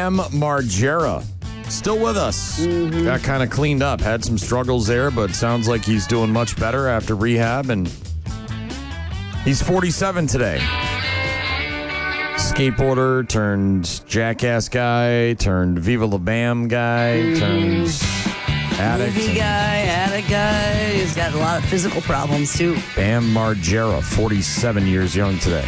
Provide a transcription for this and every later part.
Bam Margera, still with us. Got kind of cleaned up. Had some struggles there, but sounds like he's doing much better after rehab, and he's 47 today. Skateboarder turned jackass guy, turned Viva La Bam guy, turned addict. Movie guy, addict guy. He's got a lot of physical problems, too. Bam Margera, 47 years young today.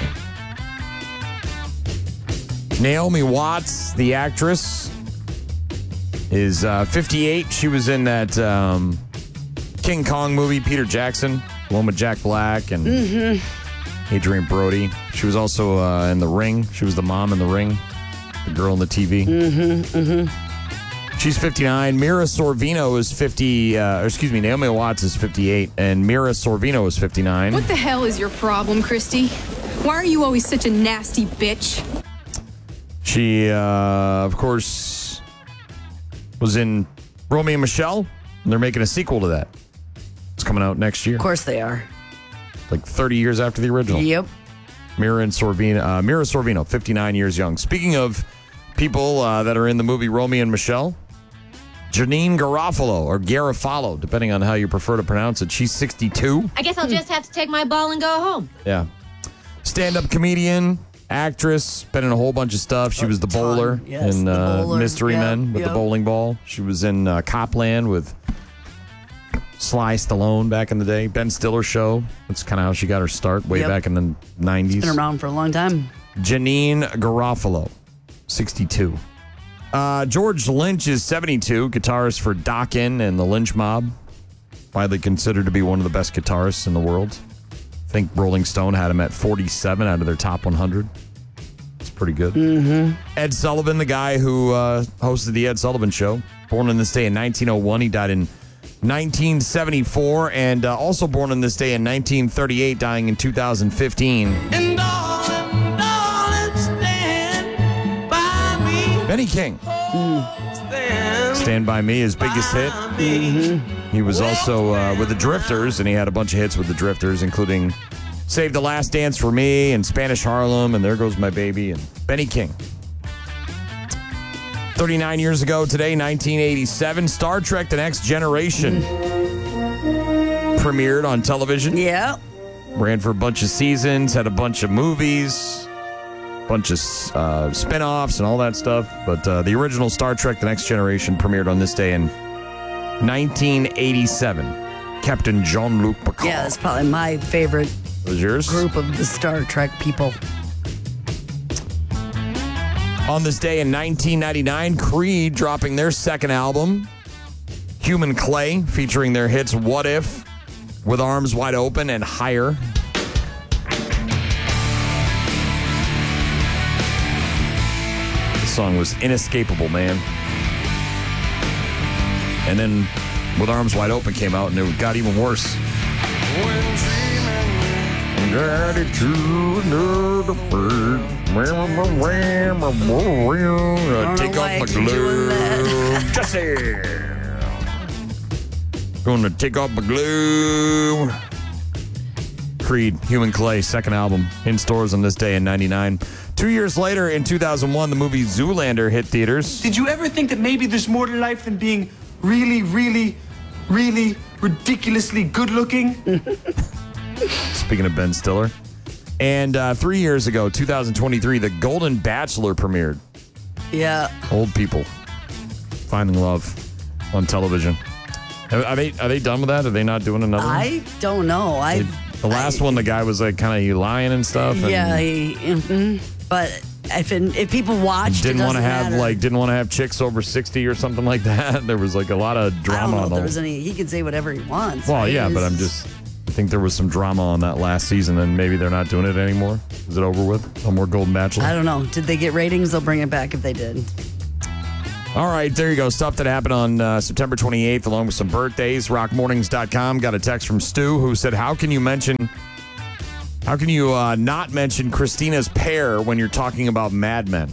Naomi Watts, the actress, is 58. She was in that King Kong movie, Peter Jackson, the one with Jack Black and Adrian Brody. She was also in The Ring. She was the mom in The Ring, the girl on the TV. She's 59. Mira Sorvino is 50. Naomi Watts is 58, and Mira Sorvino is 59. What the hell is your problem, Christy? Why are you always such a nasty bitch? She, of course, was in Romeo and Michelle, and they're making a sequel to that. It's coming out next year. Of course they are. Like 30 years after the original. Yep. Mira Sorvino, 59 years young. Speaking of people that are in the movie Romeo and Michelle, Janine Garofalo, or Garofalo, depending on how you prefer to pronounce it. She's 62. I guess I'll just have to take my ball and go home. Yeah. Stand-up comedian, actress, been in a whole bunch of stuff. She was the bowler in the bowler. Mystery Men with the bowling ball. She was in Copland with Sly Stallone back in the day. Ben Stiller show. That's kind of how she got her start way back in the 90s. It's been around for a long time. Janine Garofalo, 62. George Lynch is 72, guitarist for Dokken and the Lynch Mob. Widely considered to be one of the best guitarists in the world. I think Rolling Stone had him at 47 out of their top 100. It's pretty good. Ed Sullivan, the guy who hosted the Ed Sullivan Show, born on this day in 1901. He died in 1974, and also born on this day in 1938, dying in 2015. And darling, stand by me. Benny King. Stand By Me, his biggest hit. He was also with the Drifters, and he had a bunch of hits with the Drifters, including Save the Last Dance for Me and Spanish Harlem and There Goes My Baby and Benny King. 39 years ago today, 1987, Star Trek The Next Generation premiered on television. Yeah. Ran for a bunch of seasons, had a bunch of movies, bunch of spin-offs and all that stuff. But the original Star Trek The Next Generation premiered on this day in 1987. Captain Jean-Luc Picard. Yeah, that's probably my favorite Was yours? group of the Star Trek people. On this day in 1999, Creed dropping their second album, Human Clay, featuring their hits What If, With Arms Wide Open, and Higher. The song was inescapable, man. And then With Arms Wide Open came out, and it got even worse. Ready to another bird. Take off my glove. Jesse. Gonna take off my glove. Creed, Human Clay, second album, in stores on this day in 99. 2 years later, in 2001, the movie Zoolander hit theaters. Did you ever think that maybe there's more to life than being really, really, really ridiculously good looking? Speaking of Ben Stiller. And 3 years ago, 2023, The Golden Bachelor premiered. Yeah. Old people finding love on television. Are they done with that? Are they not doing another one? I don't know. The last one, the guy was like kind of lying and stuff. And Yeah, but if people watched, didn't want to matter. didn't want to have chicks over 60 or something like that. There was like a lot of I drama don't know on if the. there was any. He can say whatever he wants. Well, right? yeah, but I think there was some drama on that last season, and maybe they're not doing it anymore. Is it over with? No more Golden Bachelor? I don't know. Did they get ratings? They'll bring it back if they did. All right, there you go. Stuff that happened on September 28th, along with some birthdays. RockMornings.com got a text from Stu who said, How can you not mention Christina's pear when you're talking about Mad Men?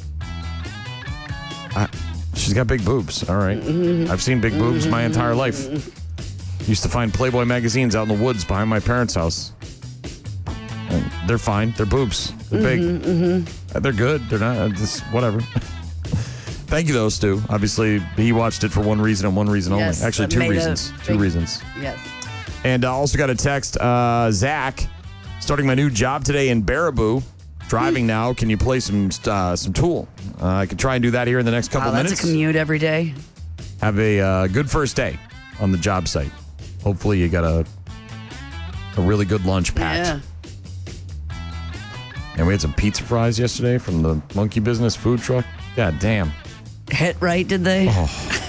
She's got big boobs. All right. I've seen big boobs my entire life. Used to find Playboy magazines out in the woods behind my parents' house. And they're fine. They're boobs. They're big. They're good. They're not. Just whatever. Thank you, though, Stu. Obviously, he watched it for one reason and one reason Yes, only. Actually, that two made reasons. Two reasons. Yes. And I also got a text, Zach, starting my new job today in Baraboo. Driving now. Can you play some Tool? I can try and do that here in the next couple minutes. That's a commute every day. Have a good first day on the job site. Hopefully you got a really good lunch packed. Yeah. And we had some pizza fries yesterday from the Monkey Business food truck. God damn. Hit right, did they? Oh.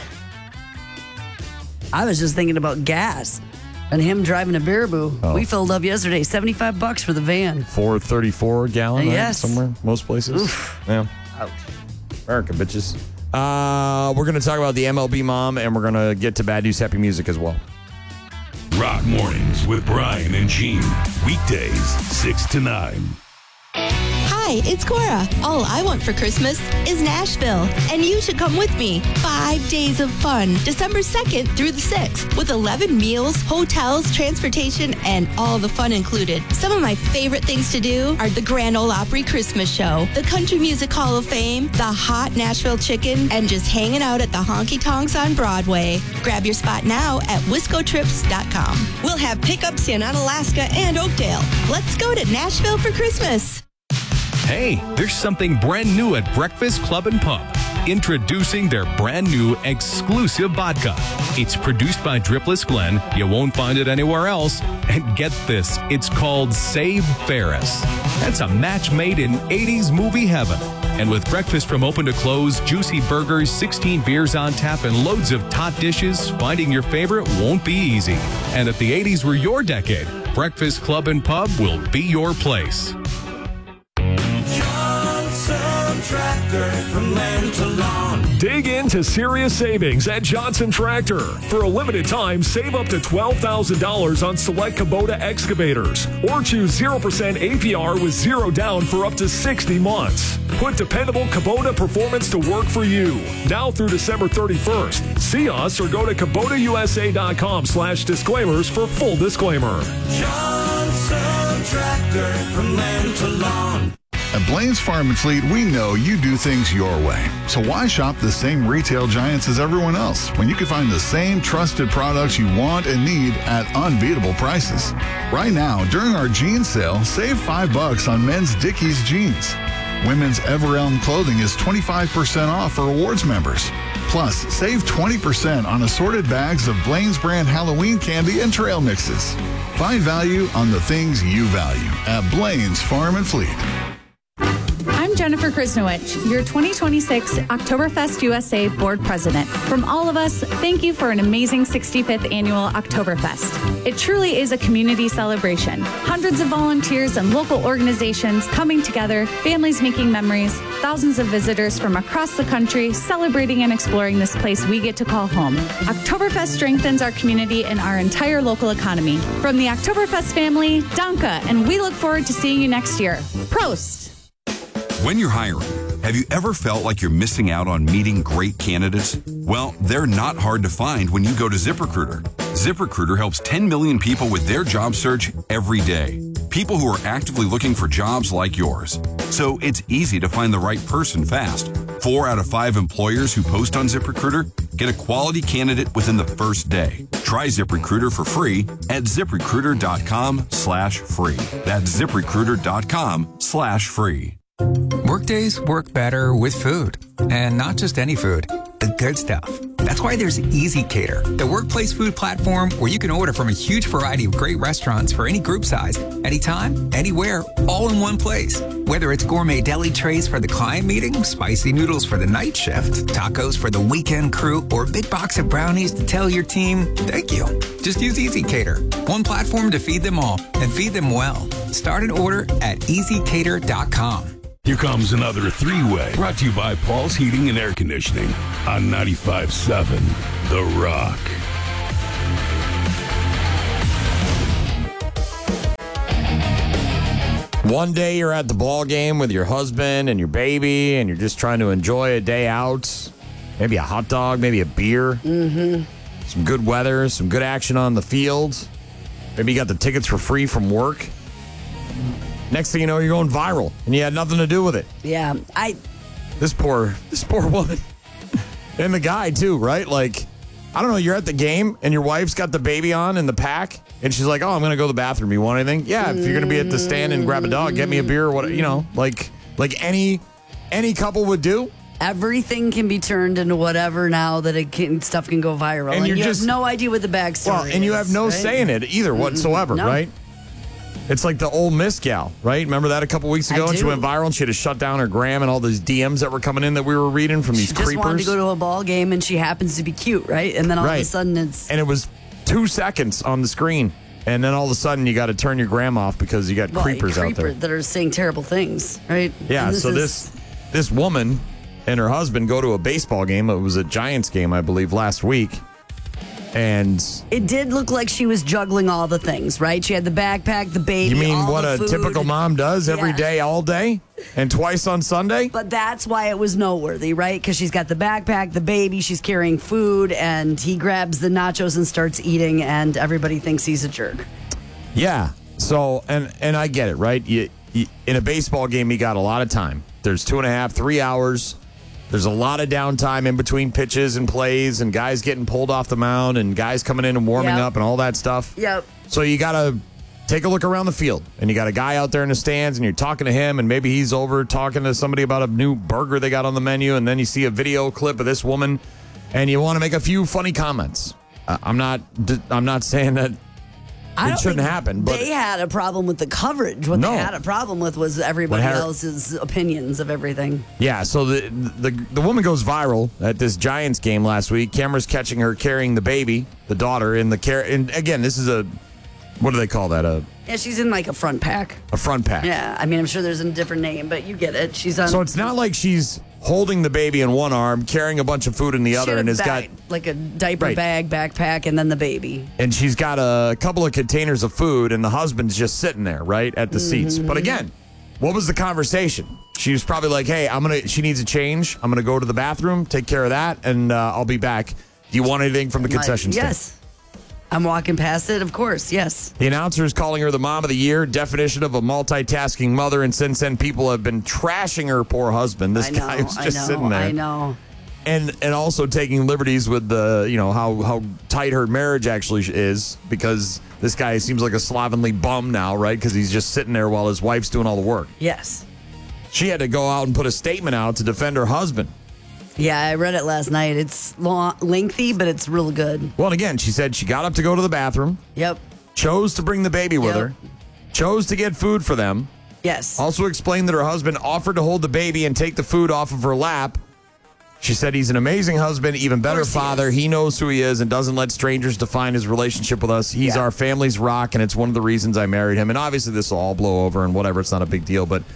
I was just thinking about gas and him driving a Baraboo. Oh. We filled up yesterday, $75 for the van. $4.34 a gallon, right? Yes. Somewhere, most places. Oof. Yeah. Ouch. America, bitches. We're going to talk about the MLB mom, and we're going to get to Bad News Happy Music as well. Rock Mornings with Brian and Gene. Weekdays, 6 to 9. Hi, it's Cora. All I want for Christmas is Nashville, and you should come with me. 5 days of fun, December 2nd through the 6th, with 11 meals, hotels, transportation, and all the fun included. Some of my favorite things to do are the Grand Ole Opry Christmas Show, the Country Music Hall of Fame, the hot Nashville chicken, and just hanging out at the honky tonks on Broadway. Grab your spot now at wiscotrips.com. We'll have pickups in Onalaska and Oakdale. Let's go to Nashville for Christmas. Hey, there's something brand new at Breakfast Club and Pub. Introducing their brand new exclusive vodka. It's produced by Dripless Glen. You won't find it anywhere else. And get this, it's called Save Ferris. That's a match made in 80s movie heaven. And with breakfast from open to close, juicy burgers, 16 beers on tap, and loads of tot dishes, finding your favorite won't be easy. And if the 80s were your decade, Breakfast Club and Pub will be your place. Tractor from land to lawn. Dig into serious savings at Johnson Tractor. For a limited time, save up to $12,000 on select Kubota excavators, or choose 0% APR with zero down for up to 60 months. Put dependable Kubota performance to work for you. Now through December 31st. See us or go to KubotaUSA.com/disclaimers for full disclaimer. Johnson Tractor from land to lawn. At Blaine's Farm and Fleet, we know you do things your way. So why shop the same retail giants as everyone else when you can find the same trusted products you want and need at unbeatable prices? Right now, during our jeans sale, save $5 on men's Dickies jeans. Women's Everelm clothing is 25% off for rewards members. Plus, save 20% on assorted bags of Blaine's brand Halloween candy and trail mixes. Find value on the things you value at Blaine's Farm and Fleet. I'm Jennifer Krisnowich, your 2026 Oktoberfest USA Board President. From all of us, thank you for an amazing 65th Annual Oktoberfest. It truly is a community celebration. Hundreds of volunteers and local organizations coming together, families making memories, thousands of visitors from across the country celebrating and exploring this place we get to call home. Oktoberfest strengthens our community and our entire local economy. From the Oktoberfest family, Danke, and we look forward to seeing you next year. Prost! When you're hiring, have you ever felt like you're missing out on meeting great candidates? Well, they're not hard to find when you go to ZipRecruiter. ZipRecruiter helps 10 million people with their job search every day. People who are actively looking for jobs like yours. So it's easy to find the right person fast. 4 out of 5 employers who post on ZipRecruiter get a quality candidate within the first day. Try ZipRecruiter for free at ZipRecruiter.com/free. That's ZipRecruiter.com/free. Workdays work better with food, and not just any food, the good stuff. That's why there's Easy Cater, the workplace food platform where you can order from a huge variety of great restaurants for any group size, anytime, anywhere, all in one place. Whether it's gourmet deli trays for the client meeting, spicy noodles for the night shift, tacos for the weekend crew, or a big box of brownies to tell your team, thank you. Just use Easy Cater, one platform to feed them all and feed them well. Start an order at easycater.com. Here comes another three-way, brought to you by Paul's Heating and Air Conditioning on 95.7 The Rock. One day you're at the ball game with your husband and your baby, and you're just trying to enjoy a day out. Maybe a hot dog, maybe a beer. Mm-hmm. Some good weather, some good action on the field. Maybe you got the tickets for free from work. Next thing you know, you're going viral, and you had nothing to do with it. Yeah, This poor woman. And the guy, too, right? Like, I don't know, you're at the game and your wife's got the baby on in the pack and she's like, oh, I'm going to go to the bathroom. You want anything? Yeah, if you're going to be at the stand and grab a dog, get me a beer or what, like any couple would do. Everything can be turned into whatever now that stuff can go viral. And you have no idea what the backstory is. Well, and you have no say in it either whatsoever, right? It's like the Ole Miss gal, right? Remember that a couple weeks ago? And she went viral and she had to shut down her gram and all these DMs that were coming in that we were reading from these creepers. She just wanted to go to a ball game and she happens to be cute, right? And then all of a sudden it's... And it was 2 seconds on the screen. And then all of a sudden you got to turn your gram off because you got creepers out there. That are saying terrible things, right? Yeah, so this woman and her husband go to a baseball game. It was a Giants game, I believe, last week. And it did look like she was juggling all the things, right? She had the backpack, the baby, you mean all what the a food. Typical mom does every day, all day, and twice on Sunday? But that's why it was noteworthy, right? Because she's got the backpack, the baby, she's carrying food, and he grabs the nachos and starts eating, and everybody thinks he's a jerk. Yeah. So, and I get it, right? You, in a baseball game, you got a lot of time. There's 2.5, 3 hours. There's a lot of downtime in between pitches and plays and guys getting pulled off the mound and guys coming in and warming up and all that stuff. Yep. So you got to take a look around the field and you got a guy out there in the stands and you're talking to him and maybe he's over talking to somebody about a new burger they got on the menu and then you see a video clip of this woman and you want to make a few funny comments. I'm not saying that it shouldn't happen. But they had a problem with the coverage. What they had a problem with was everybody else's opinions of everything. Yeah, so the woman goes viral at this Giants game last week. Cameras catching her carrying the baby, the daughter, in the and again, this is what do they call that? Yeah, she's in like a front pack. A front pack. Yeah, I mean, I'm sure there's a different name, but you get it. She's on. So it's not like she's holding the baby in one arm, carrying a bunch of food in the other, and has got like a diaper bag, backpack, and then the baby. And she's got a couple of containers of food, and the husband's just sitting there, right, at the seats. But again, what was the conversation? She was probably like, "Hey, she needs a change. I'm gonna go to the bathroom, take care of that, and I'll be back. Do you want anything from the concession stand?" Yes. I'm walking past it, of course, yes. The announcer is calling her the mom of the year, definition of a multitasking mother, and since then people have been trashing her poor husband. This guy who's just sitting there. I know. And also taking liberties with the, how tight her marriage actually is, because this guy seems like a slovenly bum now, right? Because he's just sitting there while his wife's doing all the work. Yes. She had to go out and put a statement out to defend her husband. Yeah, I read it last night. It's lengthy, but it's real good. Well, and again, she said she got up to go to the bathroom. Yep. Chose to bring the baby with her. Chose to get food for them. Yes. Also explained that her husband offered to hold the baby and take the food off of her lap. She said he's an amazing husband, even better father. He knows who he is and doesn't let strangers define his relationship with us. He's our family's rock, and it's one of the reasons I married him. And obviously this will all blow over and whatever. It's not a big deal, but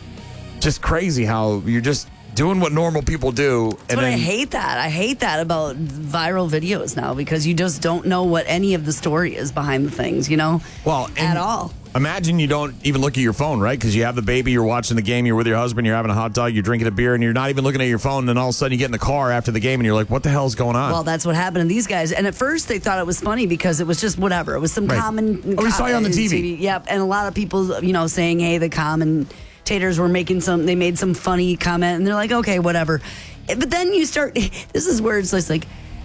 just crazy how you're just doing what normal people do. I hate that. I hate that about viral videos now because you just don't know what any of the story is behind the things, Well, at all. Imagine you don't even look at your phone, right? Because you have the baby, you're watching the game, you're with your husband, you're having a hot dog, you're drinking a beer, and you're not even looking at your phone. And then all of a sudden you get in the car after the game and you're like, what the hell's going on? Well, that's what happened to these guys. And at first they thought it was funny because it was just whatever. It was some common... we saw you on the TV. Yep. And a lot of people, saying, hey, the commentators were they made some funny comment, and they're like, okay, whatever. But then you start... This is where it's like...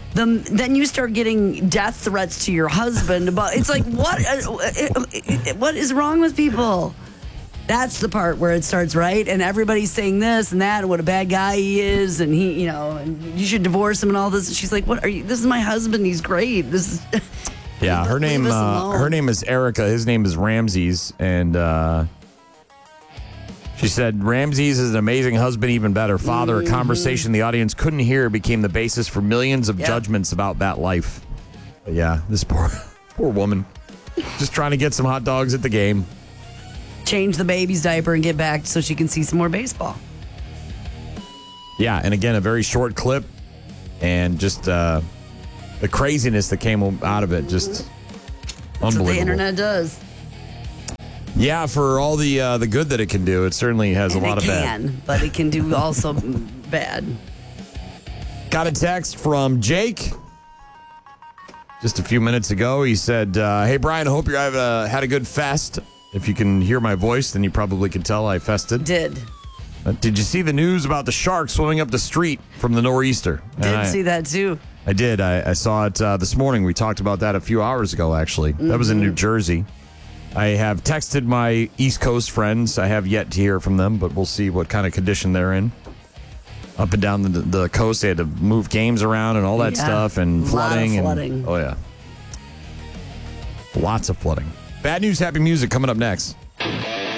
Then you start getting death threats to your husband. It's like, what is wrong with people? That's the part where it starts, right? And everybody's saying this and that, and what a bad guy he is, and he, and you should divorce him and all this. And she's like, "What are you? This is my husband. He's great. This is." Yeah, her name is Erica. His name is Ramses, and she said Ramses is an amazing husband, even better father. A conversation the audience couldn't hear became the basis for millions of judgments about that life. But yeah, this poor woman, just trying to get some hot dogs at the game. Change the baby's diaper and get back so she can see some more baseball. Yeah, and again, a very short clip, and just the craziness that came out of it, just unbelievable. That's what the internet does. Yeah, for all the good that it can do, it certainly has a lot of bad. But it can do also bad. Got a text from Jake just a few minutes ago. He said, hey, Brian, I hope you had a good fest. If you can hear my voice, then you probably can tell I fested. Did. Did you see the news about the shark swimming up the street from the nor'easter? Did see that too. I did. I saw it this morning. We talked about that a few hours ago, actually. That was in New Jersey. I have texted my East Coast friends. I have yet to hear from them, but we'll see what kind of condition they're in. Up and down the coast, they had to move games around and all that stuff, and flooding. Flooding. Oh, yeah. Lots of flooding. Bad news, happy music coming up next.